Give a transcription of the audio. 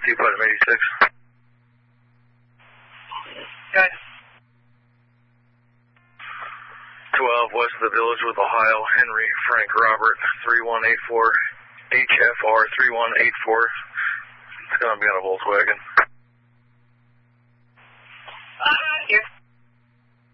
Platinum 86. Okay. 12 west of the Village with Ohio, Henry Frank Robert 3184 HFR 3184. It's going to be on a Volkswagen.